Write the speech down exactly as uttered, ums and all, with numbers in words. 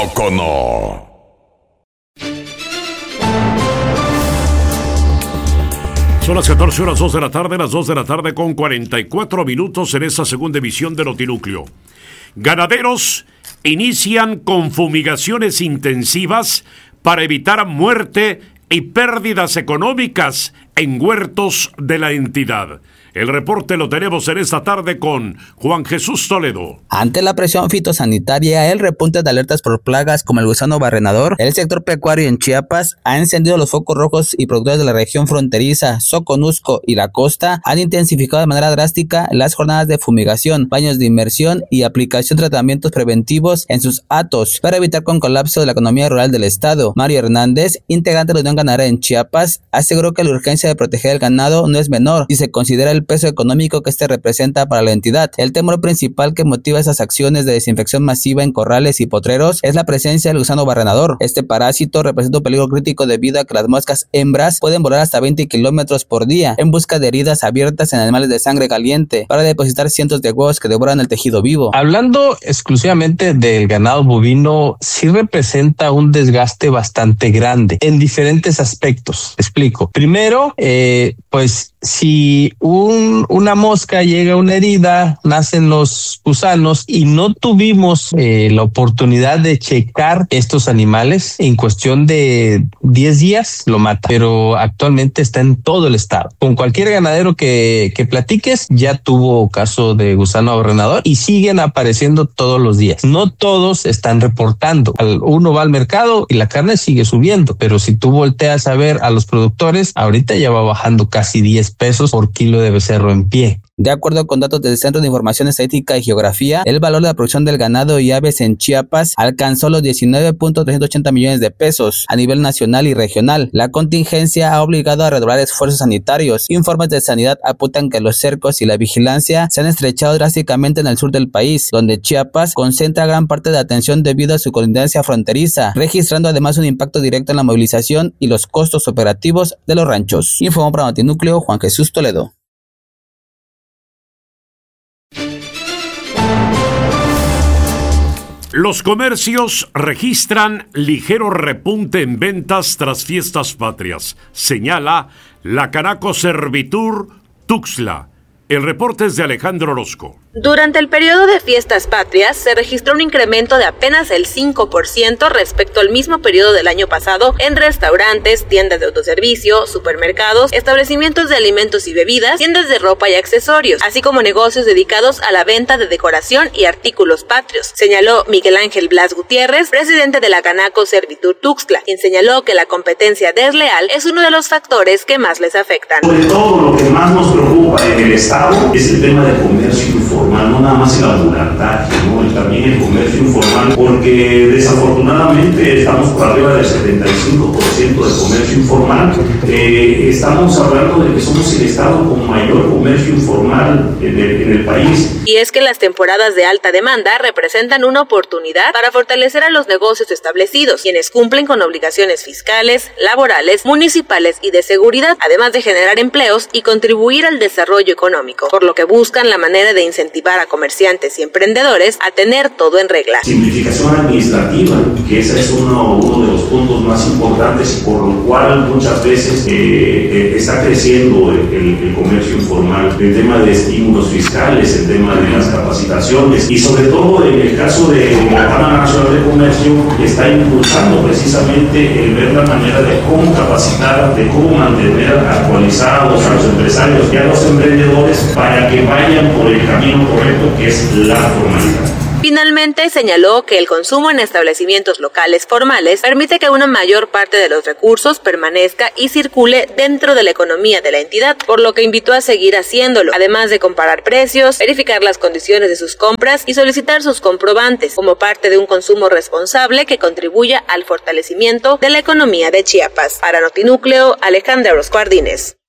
Cono. Son las catorce horas, dos de la tarde, las dos de la tarde con cuarenta y cuatro minutos en esta segunda emisión de Notinúcleo. Ganaderos inician con fumigaciones intensivas para evitar muerte y pérdidas económicas en huertos de la entidad. El reporte lo tenemos en esta tarde con Juan Jesús Toledo. Ante la presión fitosanitaria, el repunte de alertas por plagas como el gusano barrenador, el sector pecuario en Chiapas ha encendido los focos rojos y productores de la región fronteriza, Soconusco y la costa han intensificado de manera drástica las jornadas de fumigación, baños de inmersión y aplicación de tratamientos preventivos en sus hatos para evitar con colapso de la economía rural del estado. Mario Hernández, integrante de la Unión Ganadera en Chiapas, aseguró que la urgencia de proteger el ganado no es menor y se considera el peso económico que este representa para la entidad. El temor principal que motiva esas acciones de desinfección masiva en corrales y potreros es la presencia del gusano barrenador. Este parásito representa un peligro crítico debido a que las moscas hembras pueden volar hasta veinte kilómetros por día en busca de heridas abiertas en animales de sangre caliente para depositar cientos de huevos que devoran el tejido vivo. Hablando exclusivamente del ganado bovino, sí representa un desgaste bastante grande en diferentes aspectos. Explico. Primero, eh, pues si un, una mosca llega a una herida, nacen los gusanos y no tuvimos eh, la oportunidad de checar estos animales, en cuestión de diez días lo mata, pero actualmente está en todo el estado. Con cualquier ganadero que, que platiques ya tuvo caso de gusano barrenador y siguen apareciendo todos los días. No todos están reportando. Uno va al mercado y la carne sigue subiendo, pero si tú volteas a ver a los productores, ahorita ya va bajando casi diez pesos por kilo de becerro en pie. De acuerdo con datos del Centro de Información Estadística y Geografía, el valor de la producción del ganado y aves en Chiapas alcanzó los diecinueve punto trescientos ochenta millones de pesos a nivel nacional y regional. La contingencia ha obligado a redoblar esfuerzos sanitarios. Informes de sanidad apuntan que los cercos y la vigilancia se han estrechado drásticamente en el sur del país, donde Chiapas concentra gran parte de la atención debido a su colindancia fronteriza, registrando además un impacto directo en la movilización y los costos operativos de los ranchos. Informó para Notinúcleo Juan Jesús Toledo. Los comercios registran ligero repunte en ventas tras fiestas patrias, señala la Canaco Servitur Tuxtla. El reporte es de Alejandro Orozco. Durante el periodo de fiestas patrias se registró un incremento de apenas el cinco por ciento respecto al mismo periodo del año pasado en restaurantes, tiendas de autoservicio, supermercados, establecimientos de alimentos y bebidas, tiendas de ropa y accesorios, así como negocios dedicados a la venta de decoración y artículos patrios, señaló Miguel Ángel Blas Gutiérrez, presidente de la Canaco Servitur Tuxtla, quien señaló que la competencia desleal es uno de los factores que más les afectan. Sobre todo lo que más nos preocupa en el Estado es el tema del comercio informal, no nada más el ambulantaje, ¿no? Y también el comercio informal, porque desafortunadamente estamos por arriba del setenta y cinco por ciento de comercio informal. Eh, estamos hablando de que somos el estado con mayor comercio informal en el, en el país. Y es que las temporadas de alta demanda representan una oportunidad para fortalecer a los negocios establecidos, quienes cumplen con obligaciones fiscales, laborales, municipales y de seguridad, además de generar empleos y contribuir al desarrollo económico, por lo que buscan la manera de incentivar a comerciantes y emprendedores a tener todo en regla. Simplificación administrativa, que ese es uno, uno de los puntos más importantes y por lo cual muchas veces eh, eh, está creciendo el, el, el comercio informal, el tema de estímulos fiscales, el tema de las capacitaciones y sobre todo en el caso de la Cámara Nacional de Comercio está impulsando precisamente el ver la manera de cómo capacitar, de cómo mantener actualizados a los empresarios y a los emprendedores para que vayan por el camino correcto que es la formalidad. Finalmente, señaló que el consumo en establecimientos locales formales permite que una mayor parte de los recursos permanezca y circule dentro de la economía de la entidad, por lo que invitó a seguir haciéndolo, además de comparar precios, verificar las condiciones de sus compras y solicitar sus comprobantes, como parte de un consumo responsable que contribuya al fortalecimiento de la economía de Chiapas. Para Notinúcleo, Alejandra Orozco Ardínez.